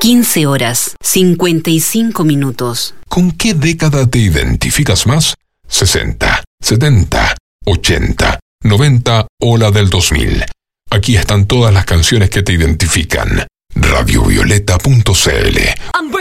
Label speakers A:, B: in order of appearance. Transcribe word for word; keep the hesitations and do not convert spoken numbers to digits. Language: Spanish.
A: quince horas, cincuenta y cinco minutos.
B: ¿Con qué década te identificas más? sesenta, setenta, ochenta, noventa o la del dos mil. Aquí están todas las canciones que te identifican. radiovioleta punto c l